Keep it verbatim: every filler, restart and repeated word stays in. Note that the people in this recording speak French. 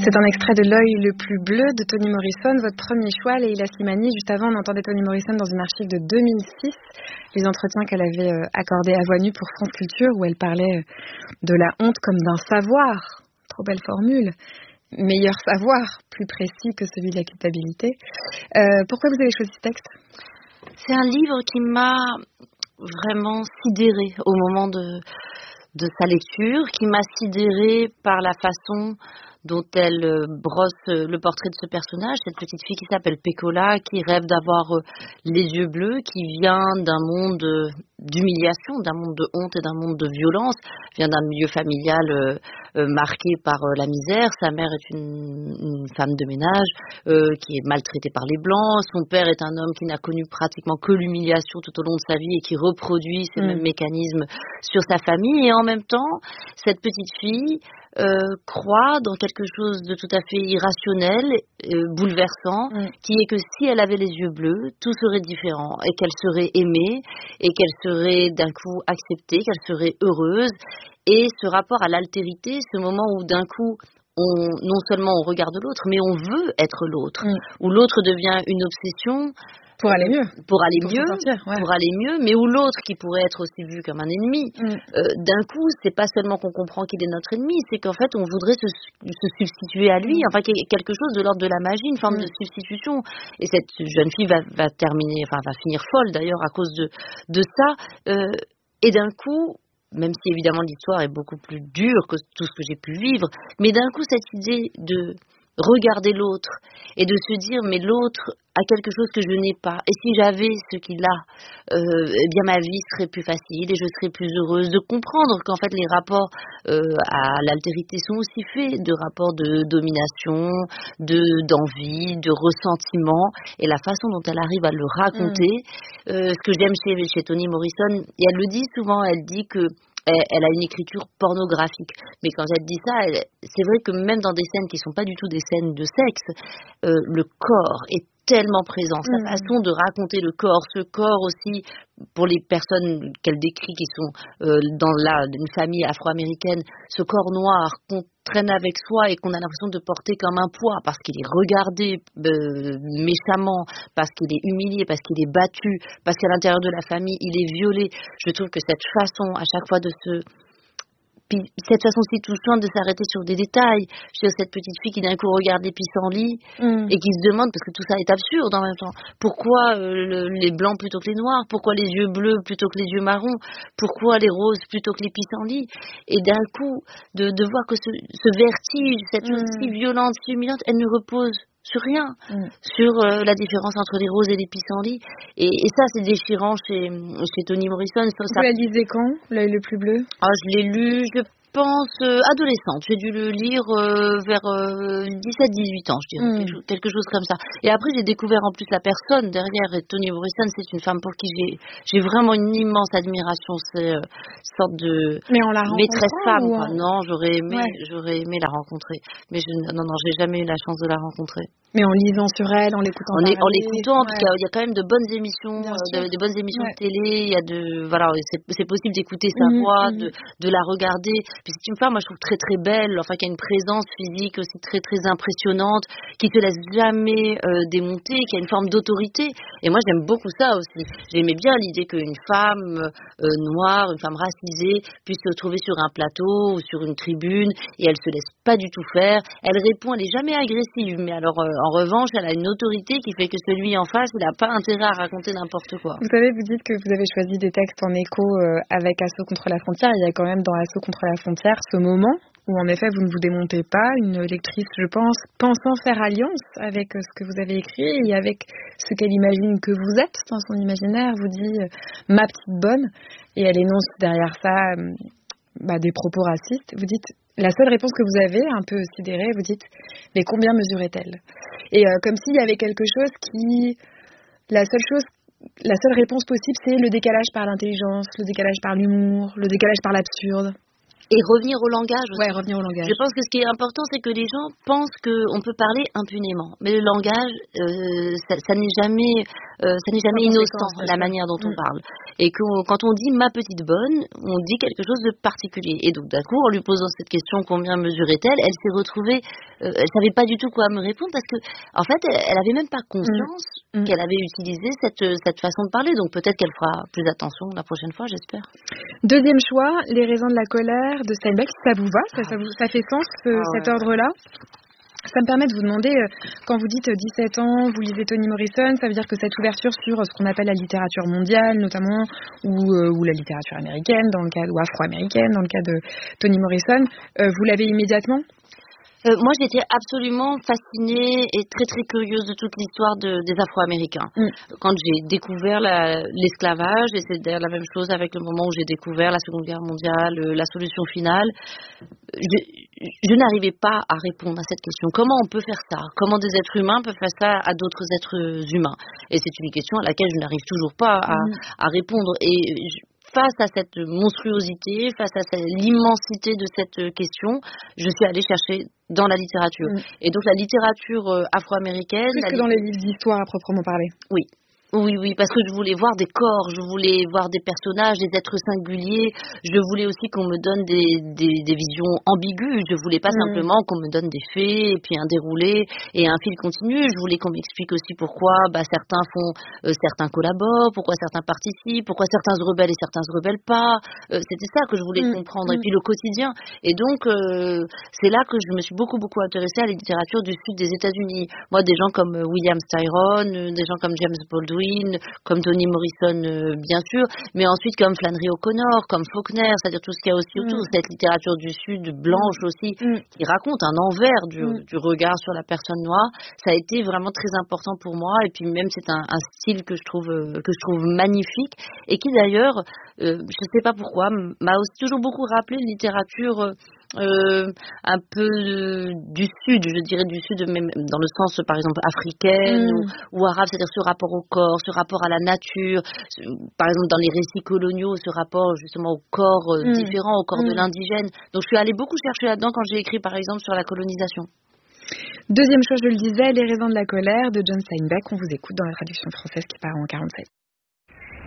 C'est un extrait de L'œil le plus bleu de Toni Morrison, votre premier choix, Leila Slimani. Juste avant, on entendait Toni Morrison dans une archive de deux mille six, les entretiens qu'elle avait euh, accordés à voix nue pour France Culture, où elle parlait euh, de la honte comme d'un savoir. Trop belle formule. Meilleur savoir, plus précis que celui de la culpabilité. Euh, pourquoi vous avez choisi ce texte ? C'est un livre qui m'a vraiment sidérée au moment de, de sa lecture, qui m'a sidérée par la façon dont elle brosse le portrait de ce personnage, cette petite fille qui s'appelle Pecola, qui rêve d'avoir les yeux bleus, qui vient d'un monde d'humiliation, d'un monde de honte et d'un monde de violence, vient d'un milieu familial euh, euh, marqué par euh, la misère. Sa mère est une, une femme de ménage euh, qui est maltraitée par les Blancs. Son père est un homme qui n'a connu pratiquement que l'humiliation tout au long de sa vie et qui reproduit ces mmh. mêmes mécanismes sur sa famille. Et en même temps, cette petite fille euh, croit dans quelque chose de tout à fait irrationnel, euh, bouleversant, mmh. qui est que si elle avait les yeux bleus, tout serait différent et qu'elle serait aimée et qu'elle serait d'un coup acceptée, qu'elle serait heureuse. Et ce rapport à l'altérité, ce moment où d'un coup, on, non seulement on regarde l'autre, mais on veut être l'autre, mmh. où l'autre devient une obsession. Pour aller mieux. Pour aller pour mieux, sentir, ouais. pour aller mieux, mais où l'autre qui pourrait être aussi vu comme un ennemi, mm. euh, d'un coup, c'est pas seulement qu'on comprend qu'il est notre ennemi, c'est qu'en fait, on voudrait se, se substituer à lui, mm. enfin, quelque chose de l'ordre de la magie, une forme mm. de substitution. Et cette jeune fille va, va terminer, enfin, va finir folle d'ailleurs à cause de, de ça. Euh, et d'un coup, même si évidemment l'histoire est beaucoup plus dure que tout ce que j'ai pu vivre, mais d'un coup, cette idée de regarder l'autre et de se dire mais l'autre a quelque chose que je n'ai pas et si j'avais ce qu'il a euh, eh bien ma vie serait plus facile et je serais plus heureuse, de comprendre qu'en fait les rapports euh, à l'altérité sont aussi faits de rapports de domination, de d'envie, de ressentiment, et la façon dont elle arrive à le raconter, mmh. euh, ce que j'aime chez, chez Toni Morrison, et elle le dit souvent, elle dit que Elle, elle a une écriture pornographique. Mais quand elle dit ça, elle, c'est vrai que même dans des scènes qui ne sont pas du tout des scènes de sexe, euh, le corps est tellement présent. Sa mmh. façon de raconter le corps, ce corps aussi, pour les personnes qu'elle décrit qui sont euh, dans la, une famille afro-américaine, ce corps noir qu'on traîne avec soi et qu'on a l'impression de porter comme un poids parce qu'il est regardé euh, méchamment, parce qu'il est humilié, parce qu'il est battu, parce qu'à l'intérieur de la famille, il est violé. Je trouve que cette façon, à chaque fois, de se... Puis cette façon si touchante de s'arrêter sur des détails, sur cette petite fille qui d'un coup regarde les pissenlits mmh. et qui se demande, parce que tout ça est absurde en même temps, pourquoi euh, le, les blancs plutôt que les noirs, pourquoi les yeux bleus plutôt que les yeux marrons, pourquoi les roses plutôt que les pissenlits, et d'un coup de, de voir que ce, ce vertige, cette chose mmh. si violente, si humiliante, elle ne repose sur rien, mmh. sur euh, la différence entre les roses et les pissenlits, et, et ça c'est déchirant chez, chez Toni Morrison. Ça, Vous ça... la lisez quand, L'œil le plus bleu? Ah, je l'ai lu, je pense, euh, adolescente. J'ai dû le lire euh, vers euh, dix-sept dix-huit ans, je dirais, mmh. quelque, chose, quelque chose comme ça. Et après, j'ai découvert en plus la personne derrière, et Toni Morrison, c'est une femme pour qui j'ai, j'ai vraiment une immense admiration. C'est euh, une sorte de maîtresse femme, quoi. En... Non, j'aurais aimé, ouais. j'aurais aimé la rencontrer. Mais je, non, non, j'ai jamais eu la chance de la rencontrer. Mais en lisant sur elle, en l'écoutant En, parler, en l'écoutant, ouais. parce qu'il y a, il y a quand même de bonnes émissions, de, de bonnes émissions ouais. de télé, il y a de, voilà, c'est, c'est possible d'écouter sa mmh, voix, mmh. de, de la regarder. Puis c'est une femme, moi je trouve très très belle, enfin qui a une présence physique aussi très très impressionnante, qui se laisse jamais euh, démonter, qui a une forme d'autorité. Et moi j'aime beaucoup ça aussi. J'aimais bien l'idée qu'une femme euh, noire, une femme racisée, puisse se trouver sur un plateau ou sur une tribune, et elle se laisse pas du tout faire. Elle répond, elle est jamais agressive, mais alors euh, en revanche, elle a une autorité qui fait que celui en face, il n'a pas intérêt à raconter n'importe quoi. Vous savez, vous dites que vous avez choisi des textes en écho euh, avec Assaut contre la frontière. Il y a quand même dans Assaut contre la frontière ce moment où en effet vous ne vous démontez pas, une lectrice, je pense, pensant faire alliance avec euh, ce que vous avez écrit et avec ce qu'elle imagine que vous êtes dans son imaginaire, vous dit euh, « ma petite bonne » et elle énonce derrière ça euh, bah, des propos racistes. Vous dites la seule réponse que vous avez, un peu sidérée, vous dites « mais combien mesurait-elle » Et euh, comme s'il y avait quelque chose qui... La seule chose, la seule réponse possible, c'est le décalage par l'intelligence, le décalage par l'humour, le décalage par l'absurde. Et revenir au langage aussi. Ouais, revenir au langage. Je pense que ce qui est important, c'est que les gens pensent qu'on peut parler impunément. Mais le langage, euh, ça, ça n'est jamais, euh, ça n'est jamais innocent, la manière dont mmh. on parle. Et que quand on dit ma petite bonne, on dit quelque chose de particulier. Et donc d'un coup, en lui posant cette question, combien mesurait-elle, elle s'est retrouvée, euh, elle savait pas du tout quoi me répondre parce que, en fait, elle, elle avait même pas conscience mmh. qu'elle avait utilisé cette, cette façon de parler. Donc peut-être qu'elle fera plus attention la prochaine fois, j'espère. Deuxième choix, les raisins de la colère de Steinbeck. Ça vous va, ça, ça, vous, ça fait sens, ce, ah, cet ouais. ordre-là? Ça me permet de vous demander, quand vous dites dix-sept ans, vous lisez Toni Morrison, ça veut dire que cette ouverture sur ce qu'on appelle la littérature mondiale, notamment, ou, euh, ou la littérature américaine, dans le cas, ou afro-américaine, dans le cas de Toni Morrison, euh, vous l'avez immédiatement? Euh, moi, j'étais absolument fascinée et très très curieuse de toute l'histoire de, des Afro-Américains. Mm. Quand j'ai découvert la, l'esclavage, et c'est d'ailleurs la même chose avec le moment où j'ai découvert la Seconde Guerre mondiale, la solution finale, je, je n'arrivais pas à répondre à cette question. Comment on peut faire ça? Comment des êtres humains peuvent faire ça à d'autres êtres humains? Et c'est une question à laquelle je n'arrive toujours pas à, mm. à répondre. Et je, face à cette monstruosité, face à cette, l'immensité de cette question, je suis allée chercher dans la littérature. Mmh. Et donc la littérature euh, afro-américaine... Plus que dans les livres d'histoire à proprement parler. Oui. Oui, oui, parce que je voulais voir des corps, je voulais voir des personnages, des êtres singuliers. Je voulais aussi qu'on me donne des, des, des visions ambiguës. Je voulais pas mmh. simplement qu'on me donne des faits et puis un déroulé et un fil continu. Je voulais qu'on m'explique aussi pourquoi bah, certains font, euh, certains collaborent, pourquoi certains participent, pourquoi certains se rebellent et certains se rebellent pas. Euh, c'était ça que je voulais mmh. comprendre. Et puis le quotidien. Et donc euh, c'est là que je me suis beaucoup beaucoup intéressée à la littérature du sud des États-Unis. Moi, des gens comme William Styron, des gens comme James Baldwin, comme Toni Morrison, euh, bien sûr, mais ensuite comme Flannery O'Connor, comme Faulkner, c'est-à-dire tout ce qu'il y a aussi autour, mm. cette littérature du Sud, blanche aussi, mm. qui raconte un envers du, mm. du regard sur la personne noire. Ça a été vraiment très important pour moi, et puis même c'est un, un style que je trouve euh, que je trouve magnifique, et qui d'ailleurs, euh, je ne sais pas pourquoi, m'a aussi toujours beaucoup rappelé une littérature... Euh, Euh, un peu euh, du sud, je dirais du sud, même dans le sens par exemple africaine mm. ou, ou arabe, c'est-à-dire ce rapport au corps, ce rapport à la nature, ce, par exemple dans les récits coloniaux, ce rapport justement au corps euh, mm. différent, au corps mm. de l'indigène. Donc je suis allée beaucoup chercher là-dedans quand j'ai écrit par exemple sur la colonisation. Deuxième chose, je le disais, Les raisins de la colère de John Steinbeck. On vous écoute dans la traduction française qui part en quarante-sept.